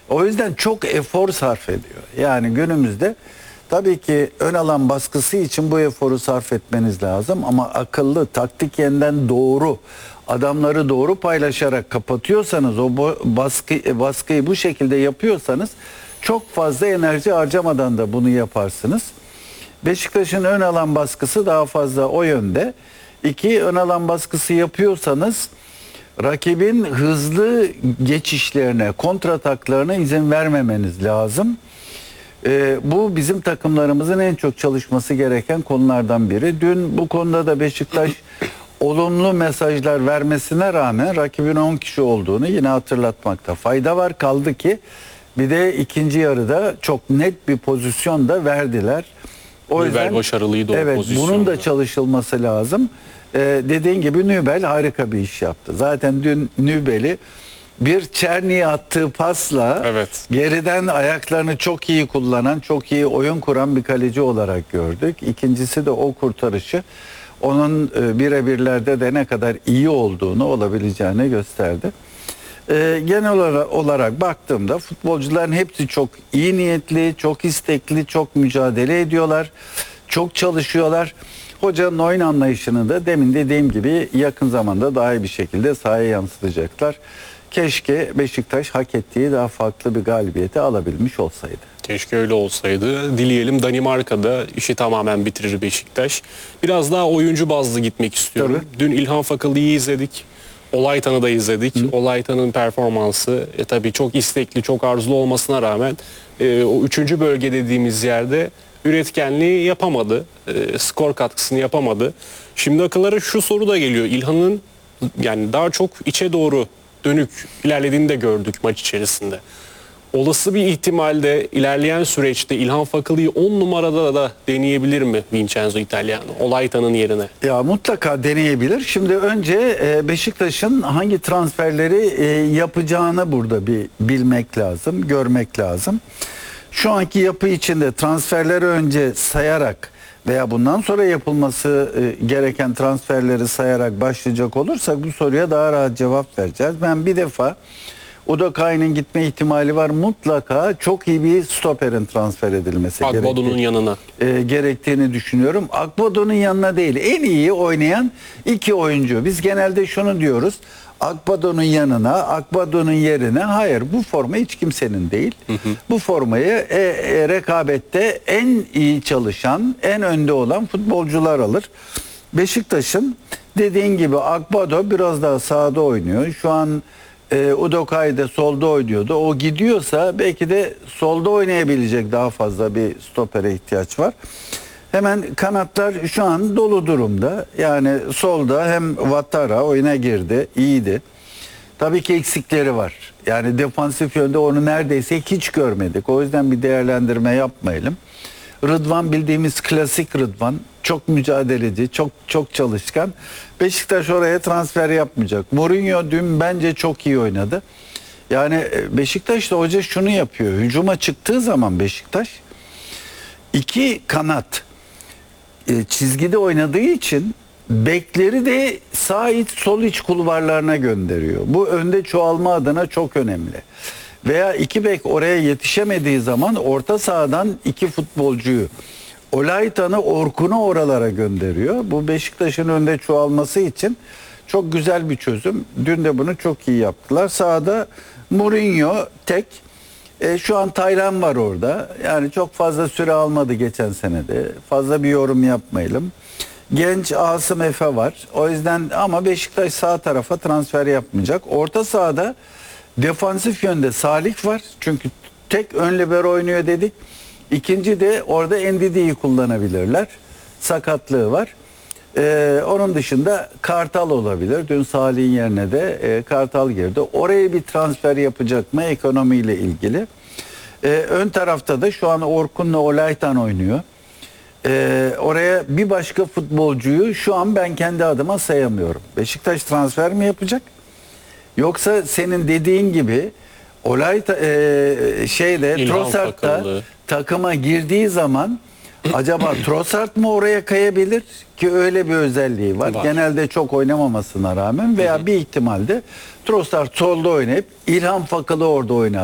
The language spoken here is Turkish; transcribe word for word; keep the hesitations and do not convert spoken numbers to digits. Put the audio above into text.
O yüzden çok efor sarf ediyor. Yani günümüzde tabii ki ön alan baskısı için bu eforu sarf etmeniz lazım ama akıllı, taktik yeniden doğru, adamları doğru paylaşarak kapatıyorsanız, o baskı, baskıyı bu şekilde yapıyorsanız çok fazla enerji harcamadan da bunu yaparsınız. Beşiktaş'ın ön alan baskısı daha fazla o yönde. İki, ön alan baskısı yapıyorsanız rakibin hızlı geçişlerine, kontrataklarına izin vermemeniz lazım. Ee, bu bizim takımlarımızın en çok çalışması gereken konulardan biri. Dün bu konuda da Beşiktaş olumlu mesajlar vermesine rağmen rakibin on kişi olduğunu yine hatırlatmakta fayda var. Kaldı ki bir de ikinci yarıda çok net bir pozisyon da verdiler. O Nübel yüzden başarılıydı o evet, pozisyonda. bunun da çalışılması lazım. Ee, dediğin gibi Nübel harika bir iş yaptı. Zaten dün Nübel'i bir Çerni'ye attığı pasla evet. geriden ayaklarını çok iyi kullanan, çok iyi oyun kuran bir kaleci olarak gördük. İkincisi de o kurtarışı onun e, birebirlerde de ne kadar iyi olduğunu, olabileceğini gösterdi. E, genel olarak, olarak baktığımda futbolcuların hepsi çok iyi niyetli, çok istekli, çok mücadele ediyorlar, çok çalışıyorlar. Hocanın oyun anlayışını da demin dediğim gibi yakın zamanda daha iyi bir şekilde sahaya yansıtacaklar. Keşke Beşiktaş hak ettiği daha farklı bir galibiyeti alabilmiş olsaydı. Keşke öyle olsaydı. Dileyelim Danimarka'da işi tamamen bitirir Beşiktaş. Biraz daha oyuncu bazlı gitmek istiyorum. Tabii. Dün İlhan Fakalı'yı izledik. Olaytan'ı da izledik. Hı. Olaytan'ın performansı e, tabii çok istekli, çok arzulu olmasına rağmen e, o üçüncü bölge dediğimiz yerde üretkenliği yapamadı. E, skor katkısını yapamadı. Şimdi akıllara şu soru da geliyor. İlhan'ın yani daha çok içe doğru dönük ilerlediğini de gördük maç içerisinde. Olası bir ihtimalde ilerleyen süreçte İlhan Fakalı'yı on numarada da deneyebilir mi Vincenzo Italiano Olaytan'ın yerine? Ya mutlaka deneyebilir. Şimdi önce Beşiktaş'ın hangi transferleri yapacağını burada bir bilmek lazım, görmek lazım. Şu anki yapı içinde transferleri önce sayarak veya bundan sonra yapılması gereken transferleri sayarak başlayacak olursak bu soruya daha rahat cevap vereceğiz. Ben bir defa Udokay'ın gitme ihtimali var. Mutlaka çok iyi bir stoperin transfer edilmesi Agbado'nun yanına e, gerektiğini düşünüyorum. Agbado'nun yanına değil, en iyi oynayan iki oyuncu. Biz genelde şunu diyoruz. Agbado'nun yanına, Agbado'nun yerine. Hayır, bu forma hiç kimsenin değil. Hı hı. Bu formayı e, e, rekabette en iyi çalışan, en önde olan futbolcular alır. Beşiktaş'ın dediğin gibi Agbado biraz daha sağda oynuyor. Şu an e, Udokay da solda oynuyordu. O gidiyorsa belki de solda oynayabilecek daha fazla bir stopere ihtiyaç var. Hemen kanatlar şu an dolu durumda. Yani solda hem Ouattara oyuna girdi, iyiydi. Tabii ki eksikleri var. Yani defansif yönde onu neredeyse hiç görmedik. O yüzden bir değerlendirme yapmayalım. Rıdvan bildiğimiz klasik Rıdvan. Çok mücadeleci, çok çok çalışkan. Beşiktaş oraya transfer yapmayacak. Mourinho dün bence çok iyi oynadı. Yani Beşiktaş'ta hoca şunu yapıyor. Hücuma çıktığı zaman Beşiktaş iki kanat çizgide oynadığı için bekleri de sağ iç sol iç kulvarlarına gönderiyor. Bu önde çoğalma adına çok önemli. Veya iki bek oraya yetişemediği zaman orta sahadan iki futbolcuyu Olaytan'ı, Orkun'u oralara gönderiyor. Bu Beşiktaş'ın önde çoğalması için çok güzel bir çözüm. Dün de bunu çok iyi yaptılar. Sağda Mourinho tek. E, şu an Taylan var orada. Yani çok fazla süre almadı geçen senede. Fazla bir yorum yapmayalım. Genç Asım Efe var. O yüzden ama Beşiktaş sağ tarafa transfer yapmayacak. Orta sahada defansif yönde Salih var. Çünkü tek ön libero oynuyor dedik. İkinci de orada Endidi'yi kullanabilirler. Sakatlığı var. Ee, onun dışında Kartal olabilir. Dün Salih'in yerine de e, Kartal girdi. Oraya bir transfer yapacak mı ekonomiyle ilgili? Ee, ön tarafta da şu an Orkun'la Olaytan oynuyor. Ee, oraya bir başka futbolcuyu şu an ben kendi adıma sayamıyorum. Beşiktaş transfer mi yapacak? Yoksa senin dediğin gibi Olayta e, şeyde Trossard da takıma girdiği zaman acaba Trossard mı oraya kayabilir ki öyle bir özelliği var. var. Genelde çok oynamamasına rağmen veya hı hı. bir ihtimalde Trossard solda oynayıp İlhan Fakalı orada oynar.